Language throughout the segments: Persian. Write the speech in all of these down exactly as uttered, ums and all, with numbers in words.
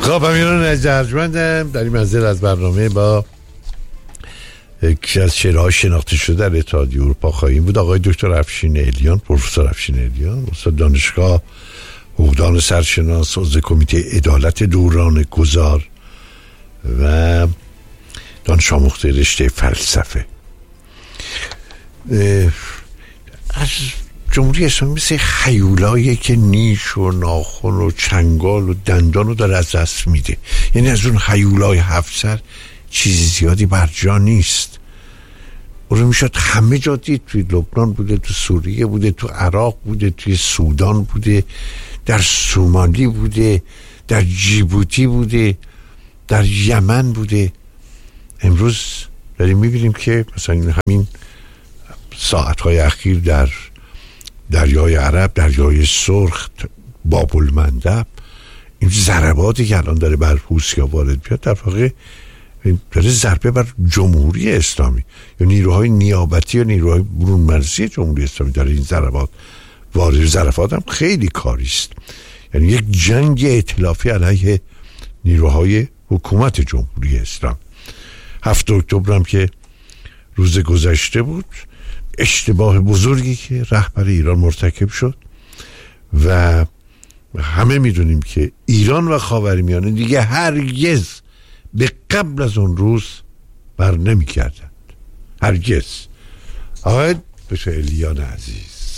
خب امیران ارجمندم در این منزل از برنامه با یکی از چهره‌های شناخته شده در اتحادیه اروپا خواهیم بود. آقای دکتر افشین الیان، پروفسور افشین الیان، استاد دانشگاه، حقوقدان سرشناس، عضو کمیته عدالت دوران گذار و دانش آموخته رشته فلسفه. از جمهوری اسلامی مثل خیولایی که نیش و ناخن و چنگال و دندان رو داره از دست میده. یعنی از اون خیولای هفت سر چیزی زیادی بر جا نیست. او رو میشد همه جا دید. توی لبنان بوده، تو سوریه بوده، تو عراق بوده، توی سودان بوده، در سومالی بوده، در جیبوتی بوده، در یمن بوده. امروز داریم میبینیم که مثلا همین ساعتهای اخیر در دریای عرب، دریای سرخ، باب المندب، این ضرباتی که الان داره بر حوثی‌ها وارد بیاد در واقع داره ضربه بر جمهوری اسلامی یا نیروهای نیابتی یا نیروهای برون مرزی جمهوری اسلامی داره این ضربات وارد. ضربات هم خیلی کاری است، یعنی یک جنگ ائتلافی علیه نیروهای حکومت جمهوری اسلام. هفت اکتبر هم که روز گذشته بود، اشتباه بزرگی که رهبر ایران مرتکب شد و همه میدونیم که ایران و خاورمیانه دیگه هرگز به قبل از اون روز بر نمی کردند، هرگز. آقای دکتر الیان عزیز،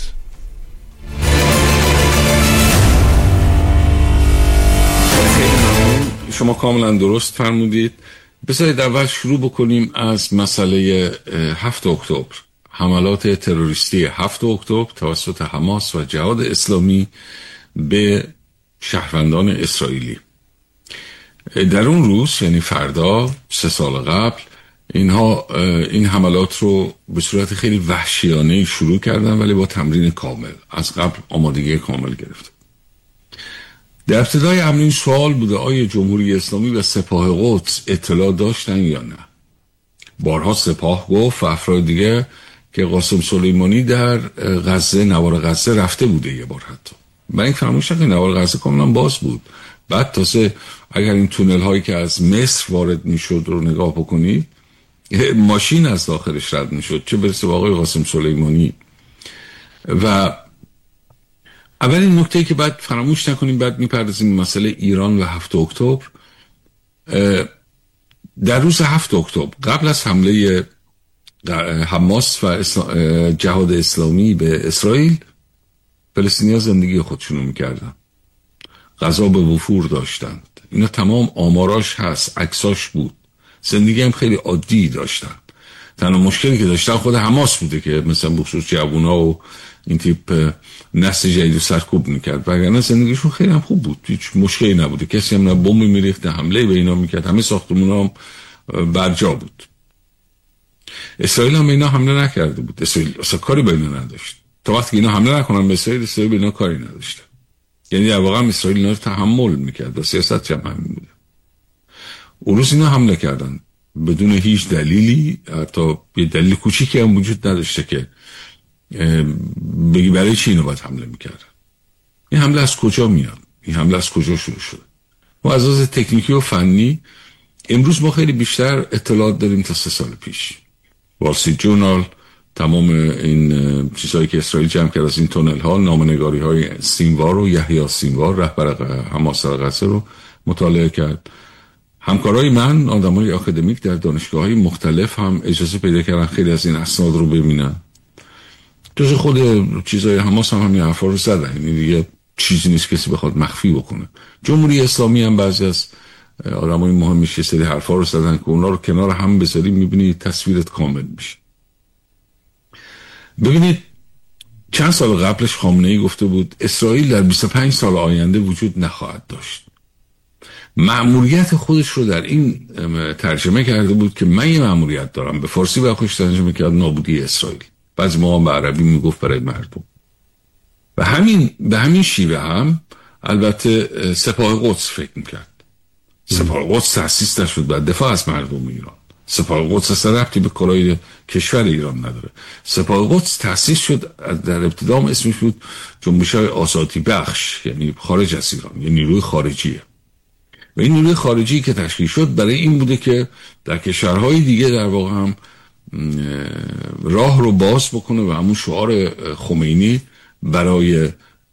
شما کاملا درست فرمودید. بذارید اول شروع بکنیم از مسئله هفت اکتبر، حملات تروریستی هفت اکتبر توسط حماس و جهاد اسلامی به شهروندان اسرائیلی. در اون روز، یعنی فردا، سه سال قبل، اینها این حملات رو به صورت خیلی وحشیانه شروع کردن، ولی با تمرین کامل. از قبل آمادگی کامل گرفت. در ابتدای امر سوال بوده آیا جمهوری اسلامی و سپاه قدس اطلاع داشتن یا نه. بارها سپاه گفت و افراد دیگه که قاسم سلیمانی در غزه، نوار غزه رفته بوده یه بار حتی. من این فرموشم که نوار غزه کاملا باز بود. بعد تازه اگر این تونل هایی که از مصر وارد میشد رو نگاه بکنید، ماشین از داخلش رد میشد، چه برسه به آقای قاسم سلیمانی. و اولین نکته که بعد فراموش نکنیم، بعد میپردازیم مسئله ایران و هفت اکتبر. در روز هفت اکتبر قبل از حمله حماس و جهاد اسلامی به اسرائیل، فلسطینی‌ها زندگی خودشونو میکردن، غذا به وفور داشتند. اینا تمام آماراش هست، عکساش بود. زندگی هم خیلی عادی داشتن. تنها مشکلی که داشتن خود حماس بوده که مثلا بخصوص جوونا و این تیپ نسل جدید رو سرکوب میکرد، وگرنه زندگیشون خیلی هم خوب بود، هیچ مشکلی نبوده. کسی هم نه بمب میریخت نه حمله به اینا میکرد، همه ساختمونا هم برجا بود. اسرائیل هم به اینا حمله نکرده بود. اسرائیل اصلا کاری به اینا نداشت. تا وقتی اینا حمله نکنن به اسرائیل، اسرائیل به اینا کاری نداشت. یعنی در واقع اسرائیل اینا رو تحمل میکرد و سیاست هم همین بوده. اون روز اینا حمله کردن بدون هیچ دلیلی، حتی یه دلیل کوچیکی هم وجود نداشته که بگی برای چی اینو باید حمله میکردن. این حمله از کجا میاد؟ این حمله از کجا شروع شده؟ و از لحاظ تکنیکی و فنی امروز ما خیلی بیشتر اطلاعات داریم تا سه سال پیش. وال استریت جورنال تمام این چیزهایی که اسرائیل جمع کرد از این تونل ها، نامنگاری های سینوار و یحیی سینوار رهبر حماس در غزه رو مطالعه کرد. همکارای من، آدمای آکادمیک در دانشگاه‌های مختلف هم اجازه پیدا کردن خیلی از این اسناد رو ببینن. جز خود چیزای حماس هم همین حرفا رو زدن. یعنی دیگه چیزی نیست کسی بخواد مخفی بکنه. جمهوری اسلامی هم بعضی از آدمای مهمش که سری حرفا رو زدن که اونا رو کنار هم بذاری می‌بینی تصویرت کامل میشه. ببینید چند سال قبلش خامنه‌ای گفته بود اسرائیل در بیست و پنج سال آینده وجود نخواهد داشت. مأموریت خودش رو در این ترجمه کرده بود که من یه مأموریت دارم. به فارسی به خودش ترجمه کرد نابودی اسرائیل. بعضی موقع به عربی میگفت برای مردم. و همین به همین شیوه هم البته سپاه قدس فکر میکرد. سپاه قدس تأسیس نشد برای دفاع از مردم ایران. سپاه قدس اصلا ربطی به کلاه کشور ایران نداره. سپاه قدس تأسیس شد، در ابتدا اسمش بود جنبش‌های آزادی بخش، یعنی خارج از ایران، یعنی نیروی خارجیه. و این نیروی خارجی که تشکیل شد برای این بوده که در کشورهای دیگه در واقع هم راه رو باز بکنه و همون شعار خمینی برای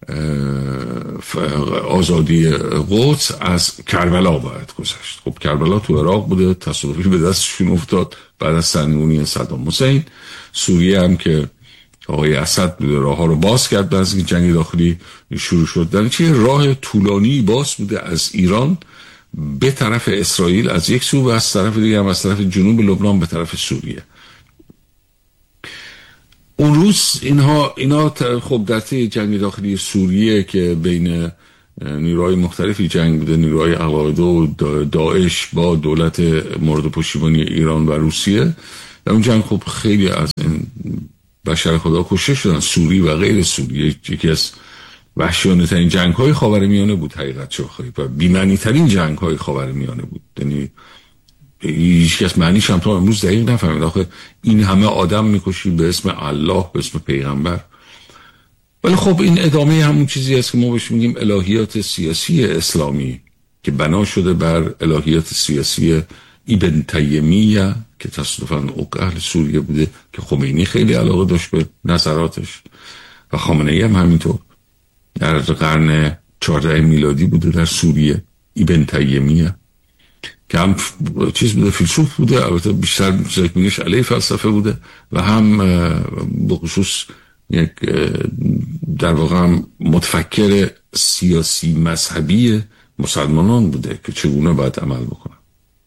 آزادی قدس از کربلا باید گذشت. خب کربلا تو عراق بوده، تصادفی به دستشون افتاد بعد از سرنگونی صدام حسین. سوریه هم که آقای اسد بوده راه ها رو باز کرد بعد از اینکه جنگ داخلی شروع شد. در چه راه طولانی باز بوده از ایران به طرف اسرائیل از یک سو و از طرف دیگه هم از طرف جنوب لبنان به طرف سوریه. اون روز اینها اینا خب در طی جنگ داخلی سوریه که بین نیروهای مختلفی جنگ بوده، نیروهای القاعده و داعش با دولت مورد پشتیبانی ایران و روسیه، در اون جنگ خب خیلی از این بشر خدا کشته شدن، سوری و غیر سوری. یکی از وحشیانه ترین جنگ های خاورمیانه بود حقیقت شاخی و بی‌معنی ترین جنگ های خاورمیانه بود. یعنی هیچ کس معنیش هم تا امروز دقیق نفهمید. آخه این همه آدم میکشی به اسم الله، به اسم پیغمبر. ولی خب این ادامه همون چیزی است که ما بهش میگیم الهیات سیاسی اسلامی که بنا شده بر الهیات سیاسی ابن تیمیه که تصادفاً اهل سوریه بوده که خمینی خیلی علاقه داشت به نظراتش و خامنه‌ای هم همینطور. در قرن چهاردهم میلادی بوده در سوریه ابن تیمیه که هم چیز بوده، فیلسوف بوده، البته بیشتر زکمینش علیه فلسفه بوده و هم به خصوص یک در واقع هم متفکر سیاسی مذهبی مسلمانان بوده که چگونه باید عمل بکنن.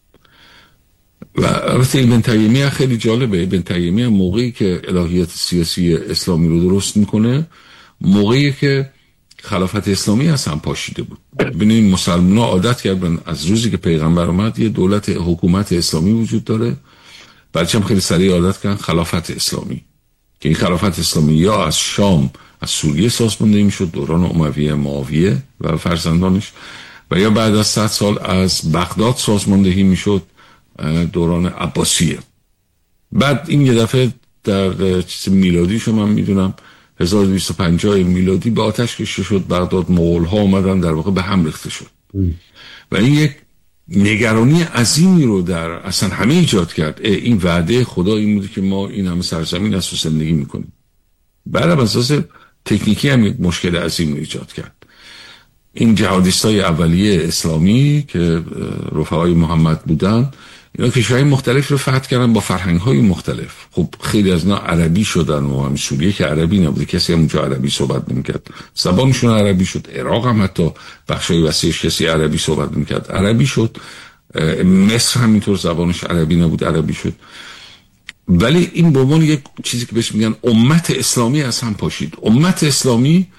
و البته ابن تیمیه خیلی جالبه. ابن تیمیه موقعی که الهیات سیاسی اسلامی رو درست میکنه موقعی که خلافت اسلامی از هم پاشیده بود. ببینید مسلمان‌ها عادت کردن از روزی که پیغمبر اومد یه دولت حکومت اسلامی وجود داره، بعدش هم خیلی سریع عادت کردن خلافت اسلامی که این خلافت اسلامی یا از شام از سوریه سازماندهی میشد دوران امویه معاویه و فرزندانش، و یا بعد از صد سال از بغداد سازماندهی میشد دوران عباسیه. بعد این یه دفعه در چیز میلادی شما من میدونم هزار و دویست و پنجاه میلادی به آتش کشته شد بغداد، مغول ها اومدن در واقع به هم ریخته شد ام. و این یک نگرانی عظیمی رو در اصلا همه ایجاد کرد. این وعده خدا این بوده که ما این همه سرزمین از رو زندگی میکنیم. بعد از اساس تکنیکی هم یک مشکل عظیم رو ایجاد کرد. این جهادیستای اولیه اسلامی که رفقای محمد بودن اینا کشورهای مختلف رو فتح کردن با فرهنگ‌های مختلف. خب خیلی از اینا عربی شدن و هم سوریه که عربی نبوده، کسی هم اونجا عربی صحبت نمی‌کرد، زبانشون عربی شد. عراق هم حتی بخشای وسیعش کسی عربی صحبت نمی‌کرد، عربی شد. مصر همینطور زبانش عربی نبود، عربی شد. ولی این به عنوان یک چیزی که بهش میگن امت اسلامی از هم پاشید. امت اسلامی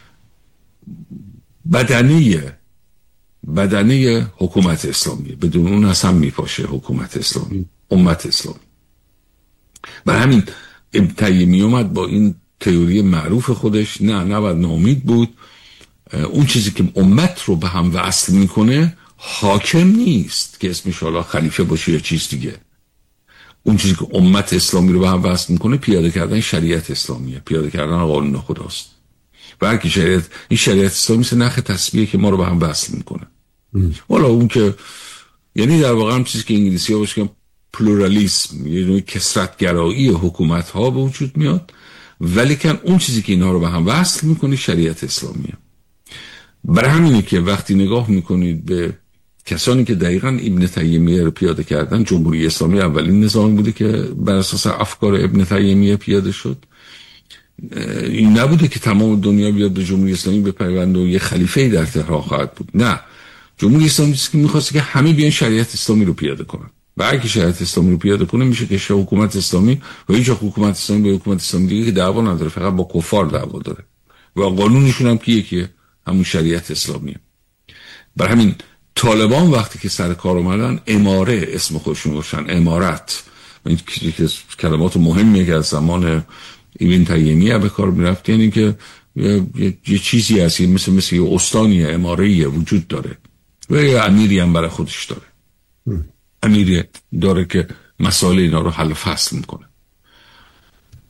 بدنیه بدنه حکومت اسلامی، بدون اون اصلا میپاشه حکومت اسلامی، امت اسلامی. برای همین ابن تیمیه اومد با این تئوری معروف خودش، نه نباید ناامید بود. اون چیزی که امت رو به هم وصل میکنه حاکم نیست که اسمش حالا خلیفه باشه یا چیز دیگه. اون چیزی که امت اسلامی رو به هم وصل میکنه پیاده کردن شریعت اسلامیه، پیاده کردن قانون خداست. و هر کی شریعت این شریعت اسلامی مثل نخ تسبیحه که ما رو به هم وصل میکنه. والا اون که یعنی در واقع هم چیزی که انگلیسی ها باشه که پلورالیسم، یه نوع کثرت‌گرایی حکومت ها به وجود میاد، ولی کن اون چیزی که اینها رو به هم وصل میکنه شریعت اسلامیه. برای همینه که وقتی نگاه میکنید به کسانی که دقیقاً ابن تیمیه رو پیاده کردن، جمهوری اسلامی اولین نظامی بوده که بر اساس افکار ابن تیمیه پیاده شد. این نبوده که تمام دنیا بیاد به جمهوری اسلامی بپیونده و یه خلیفه‌ای در تهران خواهد بود. نه، جمهوری اسلامی چیزی که می‌خواسته که همه بیان شریعت اسلامی رو پیاده کنن. و اگه شریعت اسلامی رو پیاده کنه میشه که حکومت اسلامی و هیچ حکومت اسلامی به حکومت اسلامی دیگه که دعوا نداره، فقط با کفار دعوا داره. و قانونشون هم که یکیه، همون شریعت اسلامیه. برای همین طالبان وقتی که سر کار اومدن اماره اسم خودشون گذاشتن، امارت. این که کلمات مهمیه که از زمان ابن تیمیه به کار میرفت، یعنی که یه, یه،, یه چیزی هست مثل مثل یه استانی اماره‌ای وجود داره و یه امیری هم برای خودش داره. م. امیری داره که مسائل اینا رو حل و فصل میکنه.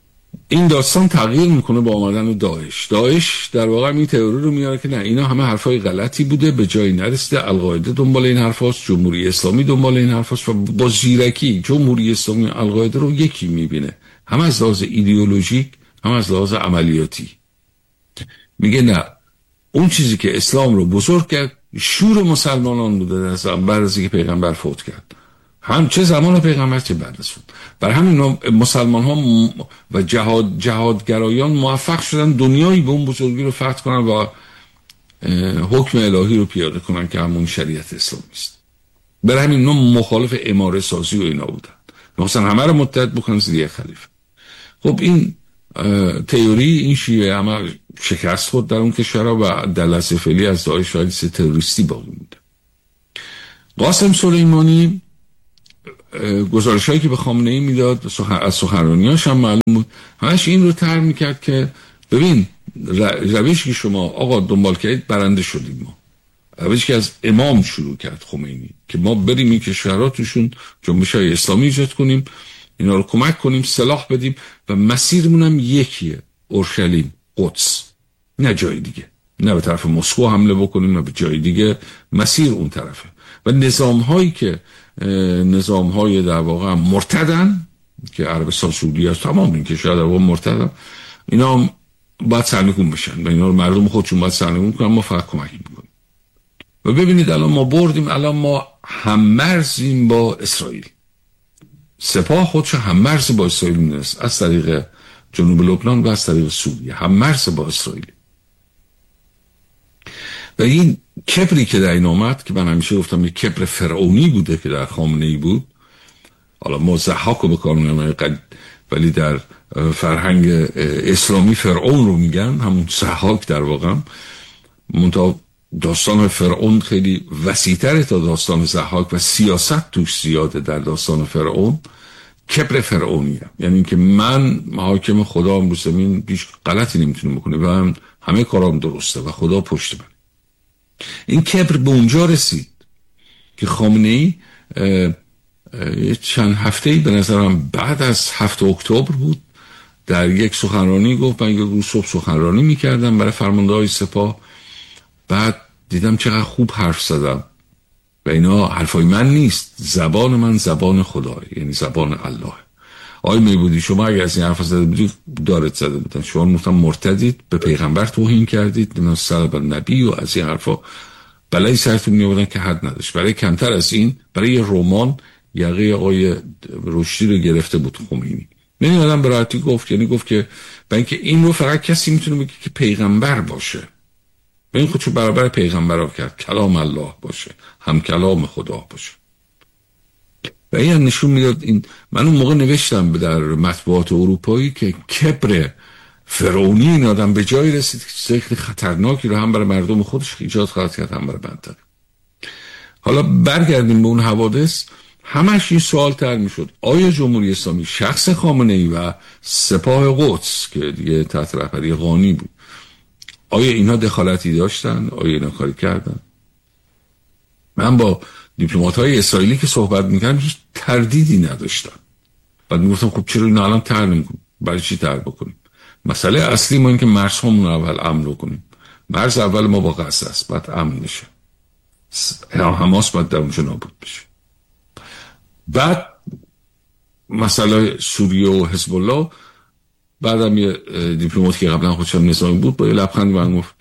این داستان تغییر میکنه با آمدن داعش. داعش در واقع این تئوری رو میاره که نه، اینا همه حرفای غلطی بوده، به جایی نرسیده. القاعده دنبال این حرفاست، جمهوری اسلامی دنبال این حرفاست و با زیرکی جمهوری اسلامی و القاعده رو یکی میبینه، هم از لحاظ ایدئولوژیک هم از لحاظ عملیاتی. میگه نه، اون چیزی که اسلام رو بزرگ کرد شور مسلمانان بوده در زمان بعد از اینکه پیغمبر فوت کرد، هم چه زمان پیغمبر چه بعد از اون. برای همین مسلمان ها و جهاد جهادگرایان موفق شدن دنیایی به اون بزرگی رو فتح کنن و حکم الهی رو پیاده کنن که همون شریعت اسلامی است. برای همین نوع مخالف اماره سازی و اینا بودن، مثلا همه رو متحد بکنن زیر یک خلیفه. خب این تئوری این شیوه عمل شکست خورد در اون کشورها و در لحظه فعلی از داعش شاید سه تروریستی باقی مونده. قاسم سلیمانی گزارش هایی که به خامنه ای میداد از سخنرانیاش هم معلوم بود، همش این رو طرح میکرد که ببین روشی که شما آقا دنبال کردید برنده شدیم. ما روشی که از امام شروع کرد خمینی که ما بریم این کشورها توشون جنبش های اسلامی ایجاد کنیم، اینا رو کمک کنیم، سلاح بدیم و مسیرمون هم یکیه، اورشلیم، قدس، نه جای دیگه، نه به طرف مسکو حمله بکنیم نه به جای دیگه، مسیر اون طرفه. و نظام هایی که نظام های در واقع مرتدن که عربستان، سعودی هست، تمام این کشورها در واقع مرتدن، اینا هم باید سرنگون بشن و اینا رو مردم خودشون باید سرنگون کنن، ما فقط کمک میکنیم. و ببینید الان ما بردیم، الان ما هم مرزیم با اسرائیل، سپاه خودش هم مرز با اسرائیل میدونست از طریق جنوب لبنان و از طریق سوریه، هم مرز با اسرائیل. و این کبری که در این آمد که من همیشه گفتم یک کبر فرعونی بوده که در خامنه ای بود. حالا ما ضحاک رو بکنیم ولی در فرهنگ اسلامی فرعون رو میگن، همون ضحاک در واقع. منتها داستان فرعون خیلی وسیع‌تره تا داستان ضحاک و سیاست توش زیاده در داستان فرعون. کبر فرعونی هم. یعنی که من حاکم خدا هم رو زمین بیش غلطی نمیتونم بکنه و هم همه کارام درسته و خدا پشت من. این کبر به اونجا رسید که خامنه ای چند هفته‌ای به نظرم بعد از هفت اکتبر بود در یک سخنرانی گفت من یک روز صبح سخنرانی میکردم برای فرمانده‌های سپاه، بعد دیدم چقدر خوب حرف زدم و اینا حرفای من نیست، زبان من زبان خداه، یعنی زبان الله. آقای میبودی شما اگر از این حرف زده بودی دارت زده بودن، شما مفتم مرتدید، به پیغمبر توهین کردید، نماز سلب نبی و از این حرفا بلای سرتون میآوردن که حد نداشت. برای کمتر از این برای یه رمان یقه آقای رشدی رو گرفته بود خمینی. من آدم به راحتی گفت، یعنی گفت که برای اینکه این رو فقط کسی میتونه بگه که پیغمبر باشه، به این خودشو برابر پیغمبرها کرد، کلام الله باشه، هم کلام خدا باشه. و این نشون میداد این. من اون موقع نوشتم در مطبوعات اروپایی که کبر فرعونی این آدم به جای رسید که خیلی خطرناکی رو هم برای مردم خودش ایجاد خواهد کرد هم برای منطقه. حالا برگردیم به اون حوادث. همش این سوال تر میشد آیا جمهوری اسلامی شخص خامنه ای و سپاه قدس که دیگه تحت رهبری قانی بود، آیا اینا دخالتی داشتن؟ آیا اینا کاری کردن؟ من با دیپلمات‌های اسرائیلی که صحبت می‌کردم هیچ تردیدی نداشتم. بعد میگفتم خب چرا اینا الان تر نمی‌کنیم؟ برای چی تر بکنیم؟ مسئله اصلی ما این که مرزهامون اول امن کنیم. مرز اول ما با غزه است، بعد امن میشه. حماس باید در اونجا نابود بشه. بعد مسئله سوریه و حزب الله. بعدم یه دیپلماتی که قبلا خودشم نظامی بود با یه لبخند من گفت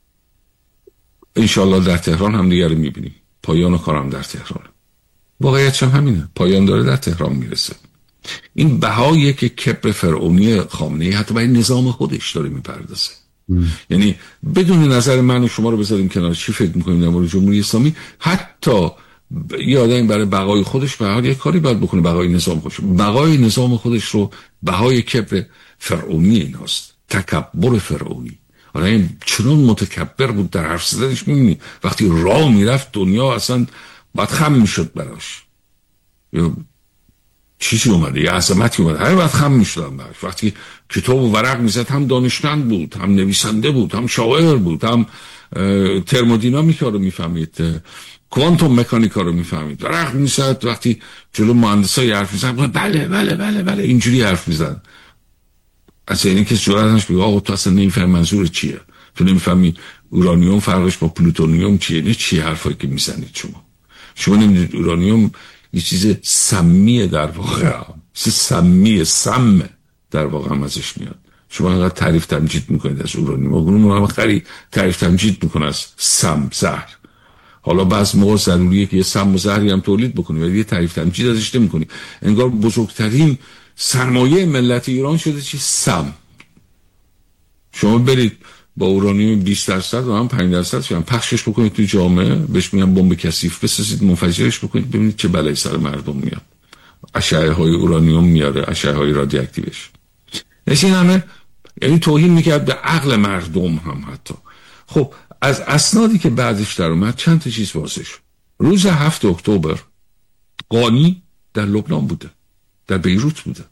انشالله در تهران هم دیگر رو میبینیم، پایان کارم در تهران. واقعیتش هم همینه، پایان داره در تهران میرسه. این بهاییه که کبر فرعونی خامنه‌ای حتی برای نظام خودش داره میپردازه. یعنی بدون نظر من و شما رو بذاریم کنار، چی فکر میکنیم در مورد جمهوری اسلامی، حتی یه آدمی برای بقای خودش بقای یه کاری باید بکنه، بقای نظام خودش، بقای نظام خودش رو بهای کبر فرعونی ایناست، تکبر فرعونی. حالا این چنون متکبر بود در حرف زدنش، میبینی وقتی راه میرفت دنیا اصلا باید خم میشد براش، یا چیزی اومده، یه عظمتی اومده، هر وقت خم میشدن براش. وقتی کتاب و ورق میزد هم دانشمند بود، هم نویسنده بود، هم شاعر بود، هم ترمودینامیکا رو میفهمید، کوانتوم مکانیکا رو میفهمید. ورق میزد وقتی جلو مهندسای حرف میزد بله بله بله بله اینجوری حرف میزد. اصلا این که جرأتش بگه آقا تو اصلا نمیفهمی منظور چیه، تو نمیفهمی اورانیوم فرقش با پلوتونیوم چیه. نه چی حرفایی که میزنید شما شما نمیدونید اورانیوم یه چیز سمیه در واقع، چیز سمیه، سم در واقع هم ازش میاد. شما انقدر تعریف تمجید میکنید از اورانیوم، اورانیوم خیلی تعریف تمجید میکنه از سم، زهر. حالا بعض موقع ضروریه که یه سم و زهری هم تولید بکنی ولی یه تعریف تمجید ازش نمیکنی. انگار بزرگترین سرمایه ملت ایران شده چی؟ سم. شما برید با اورانیوم بیست درصد و هم پنج درصد شما پخشش بکنید تو جامعه، بهش میگن بمب کثیف، بسازید منفجرش بکنید، ببینید چه بلایی سر مردم میاد. اشعه های اورانیوم میاره، اشعه های رادیواکتیوش. این همه یعنی توهین میکرد به عقل مردم هم حتی. خب از اسنادی که بعدش در اومد چند تا چیز واضح شد. روز هفتم اکتبر قانی در لبنان بوده، در بیروت بوده.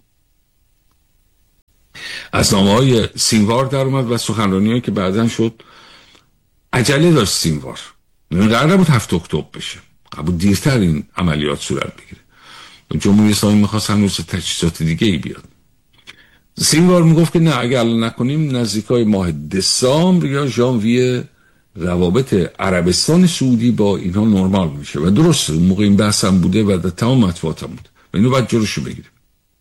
از نامه‌های سینوار در اومد و سخنرانی‌هایی که بعداً شد. عجله داشت سینوار، قرار نبود هفتم اکتبر بشه، قبول دیرتر این عملیات صورت بگیره. جمهوری اسلامی می‌خواست هنوز تجهیزات دیگه ای بیاد. سینوار میگفت که نه اگه الان نکنیم نزدیکای ماه دسامبر یا ژانویه روابط عربستان سعودی با اینها نرمال میشه. و درسته اون موقع این بحث هم بوده و در تمام مطبوعات هم بوده و اینو باید جلوشو بگیریم.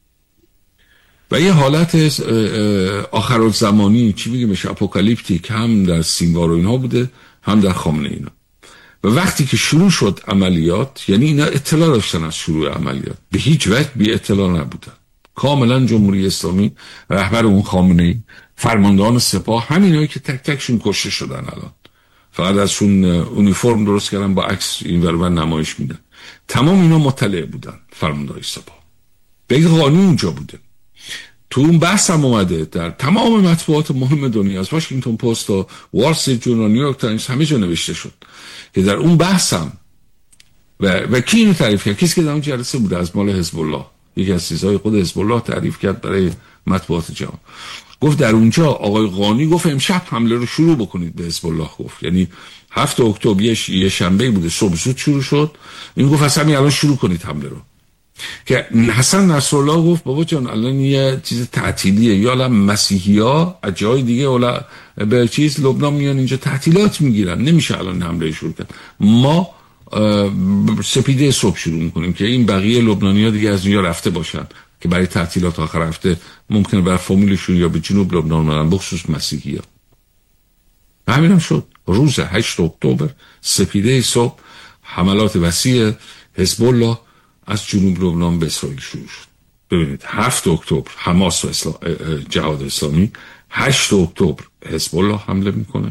و یه حالت آخرالزمانی چی بگیم بشه، اپوکالیپتیک هم در سینوار و اینها بوده هم در خامنه اینا. و وقتی که شروع شد عملیات، یعنی اینا اطلاع داشتن از شروع عملیات، به هیچ وجه بی اطلاع نبودن. کاملا جمهوری اسلامی، رهبر اون خامنه‌ای، فرماندهان سپاه، همینایی که تک تکشون کشته شدن الان فقط ازشون اونیفرم درست کردن با عکس این ور اون نمایش میدن، تمام اینا مطلع بودن فرماندهای سپاه. بگه قانون اونجا بوده. تو اون بحث هم اومده در تمام مطبوعات مهم دنیا، از واشنگتن پست تا وال استریت جورنال، نیویورک تایمز، همه جا نوشته شد که در اون بحث هم و و کی اینو تعریف کرد؟ کسی که در اون جلسه بوده از مال حزب الله، یکی از چیزهای خود حزب الله تعریف کرد برای مطبوعات جهان. گفت در اونجا آقای قانی گفت امشب حمله رو شروع بکنید به حزب الله. گفت یعنی هفتم اکتبر یه شنبه بوده، صبح زود شروع شد. این گفت اصلا الان شروع کنید حمله رو. که حسن نصرالله گفت بابا جان الان یه چیز تعطیلیه، یا الان مسیحی‌ها از جای دیگه اولا به چیز لبنان میان اینجا تعطیلات میگیرن، نمیشه الان حمله شروع کرد. ما سپیده صبح شروع میکنیم که این بقیه لبنانی‌ها دیگه از اینجا رفته باشن که برای تعطیلات آخر هفته ممکنه بر فامیلشون یا به جنوب لبنان برن، بخصوص مسیحی‌ها. همین هم شد. روز هشتم اکتبر سپیده صبح حملات وسیع حزب الله از جنوب لبنان به اسرائیل شروع شد. ببینید هفتم اکتبر حماس و اسلام، جهاد اسلامی، هشتم اکتبر حزب الله حمله میکنه،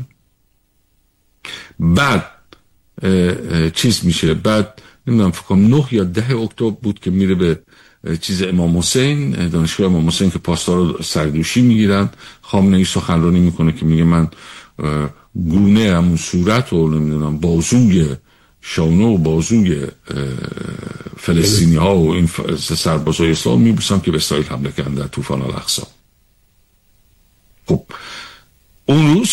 بعد چیز میشه، بعد نمیدونم فکر کنم نه یا ده اکتبر بود که میره به چیز امام حسین، دانشگاه امام حسین که پاسدار رو سردوشی میگیرن. خامنه‌ای سخنرانی میکنه که میگه من گونه همون صورت و نمیدونم بازوی شانه و بازوی فلسطینی ها و این سربازای اسلام میبوسم که به اسرائیل حمله کردن در طوفان الاقصی. خب اون روز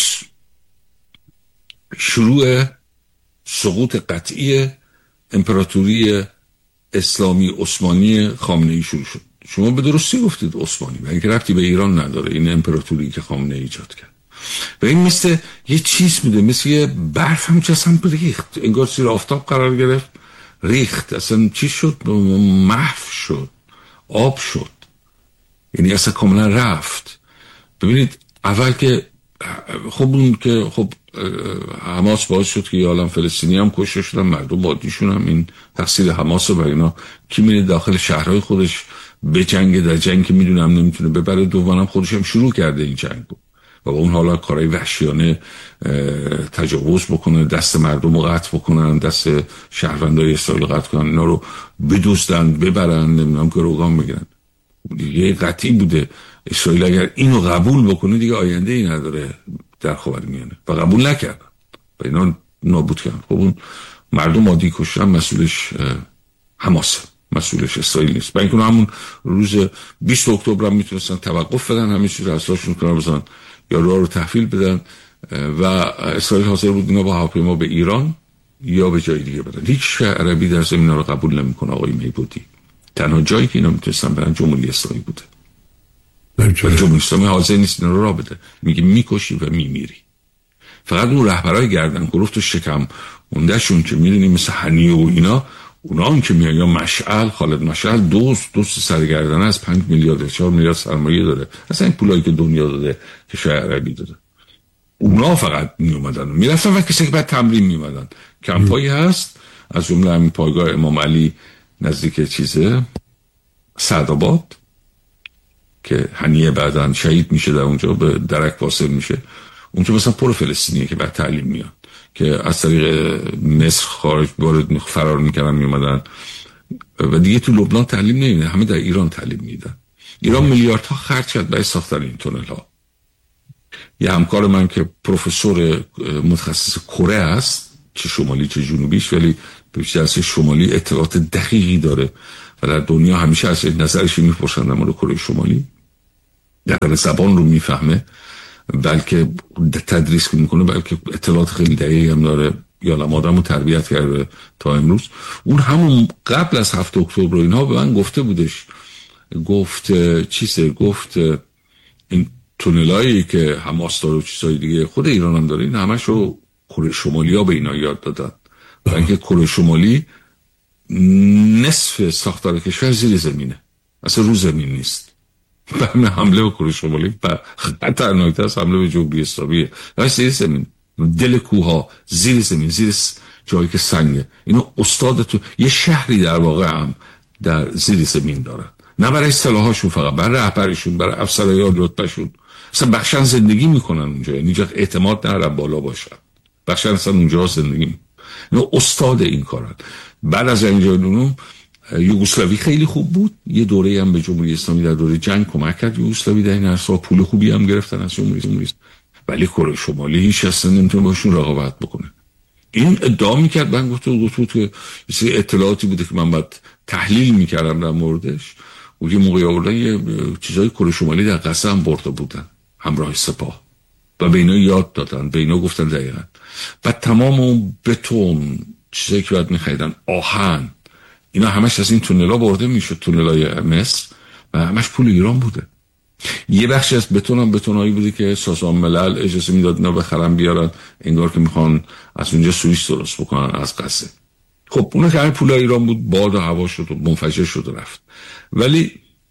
شروع سقوط قطعی امپراتوری اسلامی عثمانی خامنه‌ای شروع شد. شما به درستی گفتید عثمانی، و اینکه ربطی به ایران نداره، این امپراتوری که خامنه‌ای ایجاد کرد. و این مثل یه چیز بوده، مثل یه برف هم چسم ریخت، انگار زیر آفتاب قرار گرفت، ریخت، اصلا چی شد؟ محو شد، آب شد، یعنی اصلا کاملا رفت. ببینید اول که خب اون که خب حماس باعث شد که یه عالم فلسطینی هم کشته شدن، مردم عادیشون هم، این تقصیر حماس و اینا. کی میره داخل شهرهای خودش به جنگ، در جنگ که میدونم نمیتونه ببره، دومم خودش هم شروع کرده این جنگ بود و با اون حالا کارهای وحشیانه تجاوز بکنه، دست مردم رو قطع بکنن، دست شهروندای اسرائیل قطع کنن، اینا رو بدوستن، ببرن، نمیدونم گروگان بگیرن. دیگه قطعی بوده اسرائیل اگر اینو قبول بکنه دیگه آینده ای نداره در خاورمیانه، و قبول نکردن و اینا نابود کردن. خب اون مردم عادی کشتن مسئولش حماس، مسئولش اسرائیل نیست. با اینکه همون روز بیست اکتبر هم میتونستن توقف بدن، همین چیز اصلاشون کنار بزنن یا راه رو تحویل بدن و اسرائیل حاضر بود اینا با هواپیما به ایران یا به جای دیگه بدن. هیچ شهر عربی در زمین رو قبول نمیکنه آقای میبودی. تنها جایی که اینا میتونستن برن جمهوری اسلامی بوده. ولی جمهوری اسلامی حاضر نیست این رو را بده، میگه میکشی و میمیری. فقط اون رهبرای گردن کلفت و شکم موندهشون که میدونی مثل حنی و اینا، اونا هم که میان، یا مشعل، خالد مشعل دوست دوست سرگردنه از پنج میلیارد چهار میلیارد سرمایه داره، اصلا این پولایی که دنیا داده که شاید عربی داده، اونا فقط میومدن میرفتن و کسی که بعد تمرین میومدن. کمپایی هست از جمله همین پایگاه امام علی نزدیک چیزه سعدآباد که حنیه بعدن شهید میشه در اونجا، به درک واصل میشه، اونجا مثلا پر فلسطینیه که بعد تعلیم میاد که از طریق مصر خارج وارد فرار میکردن میومدن و دیگه تو لبنان تعلیم نمیدن، همه در ایران تعلیم میدن. ایران میلیاردها خرج کرد برای ساختن این تونل ها. یه همکار من که پروفسور متخصص کره است، چه شمالی چه جنوبیش، ولی بیشتر از شمالی اطلاعات دقیقی داره و در دنیا همیشه از نظرش میپرسن در مورد کره شمالی، در زبان رو میفهمه، بلکه تدریس میکنه، بلکه اطلاعات خیلی دقیقی هم داره، یا لم آدم رو تربیت کرده تا امروز. اون همون قبل از هفت اکتبر اینها به من گفته بودش، گفت چیزه، گفت این تونلایی که حماس داره و چیزهای دیگه خود ایران هم داره، این همش رو کره شمالی ها به اینا یاد دادن، برای اینکه کره شمالی نصف ساختار کشور زیر زمینه، اصلا رو زمین نیست. برمه حمله به کره شمالی خطرناکتر از حمله به جمهوری اسلامیه. زیر زمین، دل کوها، زیر زمین، زیر جایی که سنگه. اینو استاد تو یه شهری در واقع هم در زیر زمین دارن، نه برای سلاحاشون، فقط برای رهبرشون، برای افسرهای رتبهشون. اصلا بخشن زندگی میکنن اونجا، یعنی اینجا اعتماد ندارن بالا باشن، بخشن اصلا اونجا زندگی میکنن. اینو استاد این کارن. بعد از اینجا دونم یوگسلاوی خیلی خوب بود، یه دوره هم به جمهوری اسلامی در دوره جنگ کمک کرد. یوگسلاوی در این عرصه پول خوبی هم گرفتن از جمهوری اسلامی، ولی کره شمالی هیچ اصلا نمیتونه باشون رقابت بکنه. این ادعا میکرد، من گفتم گفتم که اطلاعاتی بوده که من باید تحلیل میکردم در موردش، و یه موقعی آورده یه چیزای کره شمالی در قصه هم برده بودن همراه سپاه و به اینا یاد دادن، به اینا گفتن دقیقا. بعد تمام اون بتون چیزایی که باید میخریدن، آهن، اینا همش از این تونلا برده میشد، تونلای مصر، و همش پول ایران بوده. یه بخش از بتون هم بتونایی بوده که سازمان ملل اجازه میداد اینا بخرن بیارن، انگار که میخوان از اونجا سوئیس درست بکنن از قصه. خب اون که همه پول ایران بود، باد و هوا شد و منفجر شد و رفت. ولی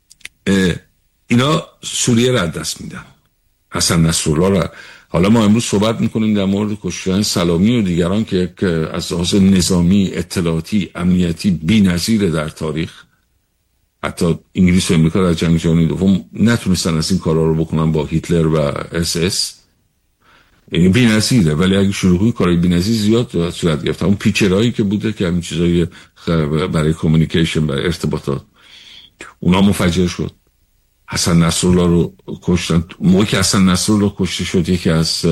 اینا سوریه را دست میدن، حسن نصرالله را. حالا ما امروز صحبت میکنیم در مورد کشتن سلامی و دیگران که از لحاظ نظامی، اطلاعاتی، امنیتی بی‌نظیره در تاریخ. حتی انگلیس و امریکا در جنگ جهانی دوم نتونستن از این کارا رو بکنن با هیتلر و اس اس. این بی‌نظیره، ولی اگه شروع کنی کارای بی‌نظیر زیاد صورت گرفت. اون پیچرایی که بوده که همین چیزای برای کامیونیکیشن، برای ارتباطات، اونا منفجر شد. حسن نصرالله رو کشتن. موقعی که حسن نصرالله کشته شد، یکی از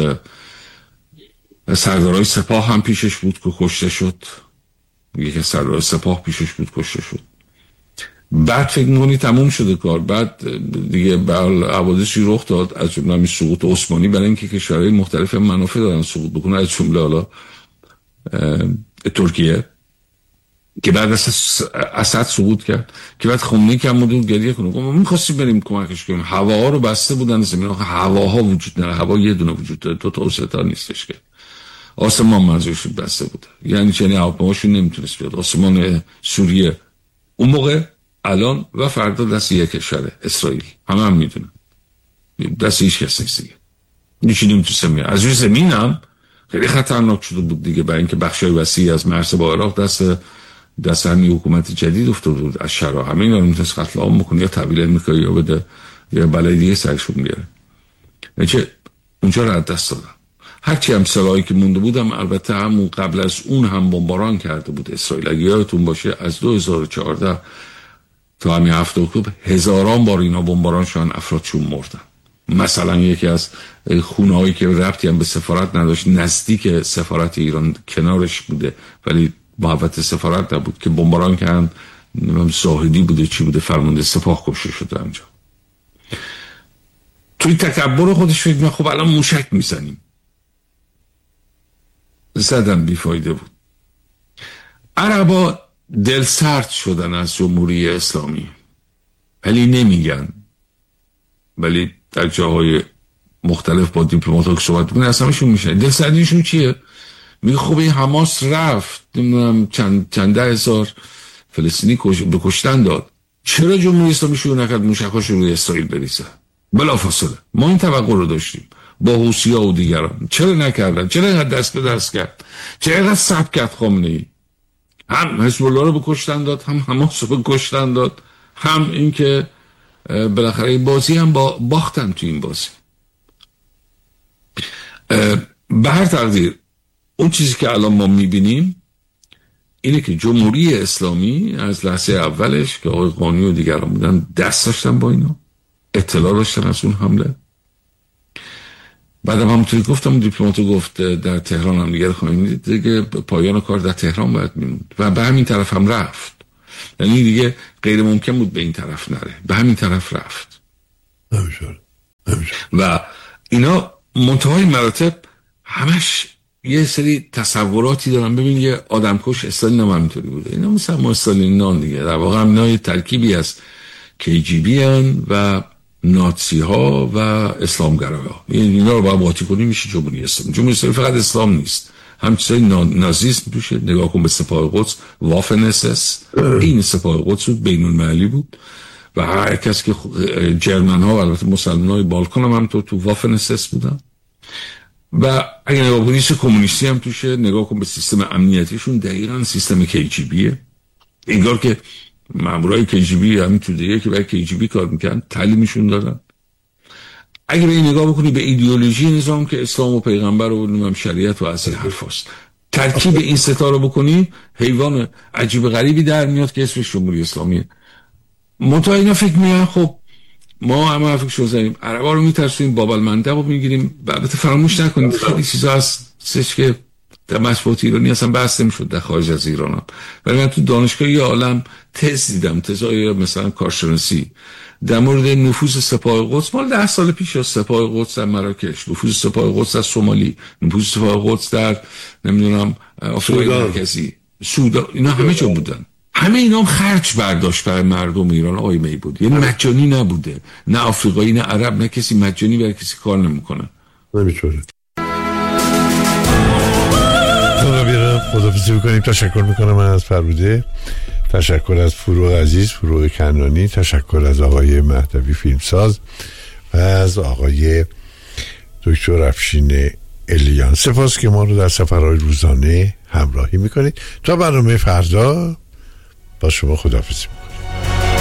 سردارای سپاه هم پیشش بود که کشته شد، یکی از سردارای سپاه پیشش بود کشته شد. بعد فکر می‌کنی تموم شده کار، بعد دیگه بل حوادثی رخ داد، از جمله همین سقوط عثمانی، برای اینکه کشورهای مختلف منافع دارن سقوط بکنن، از جمله حالا ترکیه که بعد از اسد سقوط کرد، که بعد خمینی که هم مدون گریه کنه، ما می‌خواستیم بریم کمکش کنیم، هواها رو بسته بودن زمین، آخه هواها وجود نداره، هوا یه دونه وجود داره، دو تا اوستا نیستش که آسمان منظورش بسته بود، یعنی چنین هواپیماشون نمیتونست بیاد. آسمان سوریه اون موقع، الان و فردا دست یک کشوره، اسرائیل، همه هم میدونن، دست هیچ کس نیست دیگه، هیچی نمیتونست میاد. از روی زمین هم خیلی خطرناک شده بود دیگه، برای اینکه بخشای وسیعی از مرز با عراق دست دست همین حکومت جدید افتاده بود. از شرا همه اینا رو میتونست قتل عام بکنه، یا تحویل امریکایی یا بده، یا بلای دیگه سرشون بیاره. یعنی اونجا رو از دست دادم. هرچی هم سلاحی که مونده بودم، البته همون قبل از اون هم بمباران کرده بود اسرائیل. اگه یادتون باشه از دو هزار و چهارده تا همین هفته اکتبر هزاران بار اینا بمباران شدن، افرادشون مردن. مثلا یکی از خونه هایی که ربطی هم به سفارت نداشت، نزدیک سفارت ایران کنارش بوده ولی محوطه سفارت نبود، که بمباران کردن، زاهدی بوده چی بوده، فرمانده سپاه کشته شده اونجا. توی تکبر خودش فکر می‌کنه خب الان موشک میزنیم، زدن بیفایده بود. عربا دل سرد شدن از جمهوری اسلامی، ولی نمیگن. ولی در جاهای مختلف با دیپلمات‌ها که صحبت می‌کنه اصلا همشون میشه دلسردیشون چیه؟ میگه خب این حماس رفت نمیدونم چند چند ده هزار فلسطینی به کشتن داد، چرا جمهوری اسلامی شروع نکرد موشک‌هاش رو روی اسرائیل بریزه بلافاصله؟ ما این توقع رو داشتیم با حوثی‌ها و دیگران، چرا نکردن؟ چرا اینقدر دست به دست کرد؟ چرا اینقدر صبر کرد خامنه‌ای؟ هم حزب الله رو بکشتن داد، هم حماس رو بکشتن داد، هم اینکه بالاخره این بازی هم با باختن تو این بازی. به هر تقدیر اون چیزی که الان ما میبینیم اینه که جمهوری اسلامی از لحظه اولش که آقای قانی و دیگران بودن دست داشتن با اینا، اطلاع داشتن از اون حمله. بعدم همونطوری گفتم دیپلماتو گفت در تهران هم دیگر خواهیم دیگه پایان کار در تهران باید میموند و به همین طرف هم رفت، یعنی دیگه غیر ممکن بود به این طرف نره، به همین طرف رفت. نمیشه نمیشه و اینا منتهای مراتب همش یه سری تصوراتی دارن. ببین یه آدمکش استالین هم همینطوری بوده، اینا مثل ما استالینان دیگه، در واقع هم اینا یه ترکیبی از کی جی بی هن و ناتسی ها و اسلامگرای ها، اینا رو باید قاطی کنی میشه جمهوری اسلامی. جمهوری اسلامی فقط اسلام نیست، هم چیزای نازیسم توشه. نگاه کن به سپاه قدس، وافن اس اس، این سپاه قدس بود، بین المللی بود و هر کس که جرمن ها و البته مسلمان های بالکان هم, هم تو تو وافن اس اس بودن. و اگه نگاه کنی کمونیستی هم توشه، نگاه کن به سیستم امنیتیشون دقیقاً سیستم کی جی بیه. انگار که مامورای کی جی بی همین تو دیگه که برای کی جی بی کار میکنن تعلیمشون دادن. اگه به این نگاه بکنی به ایدئولوژی نظام که اسلام و پیغمبر و نمیدونم شریعت و از این حرفاست، ترکیب این ستا رو بکنی حیوان عجیب غریبی در میاد که اسمش جمهوری اسلامیه. منتها اینا فکر میکنن خب ما همه حرفی که شوزاریم عربا رو میترسونیم، باب المندب رو میگیریم. البته فراموش نکنید خیلی چیزا هستش که در مطبوعات ایرانی اصلا بحث نمیشد در خارج از ایران هم. ولی من تو دانشگاه یه عالم تز دیدم، تزای مثلا کارشناسی در مورد نفوذ سپاه قدس مال ده سال پیش، از سپاه قدس در مراکش، نفوذ سپاه قدس در سومالی، نفوذ سپاه قدس در نمیدونم آفریقای مرکزی، سودان، اینا همه جا بودن. همه اینا هم خرج برداشت برای مردم ایران آقای میبود، یعنی مجانی نبوده، نه آفریقایی نه عرب نه کسی مجانی برای کسی کار نمیکنه. نمیتونه. خداحافظی میکنیم. تشکر میکنم از فربوده، تشکر از فروغ عزیز، فروغ کنانی، تشکر از آقای مهدوی فیلمساز و از آقای دکتر افشین الیان. سپاس که ما رو در سفرهای روزانه همراهی میکنید. تا برنامه فردا با شما خداحافظی.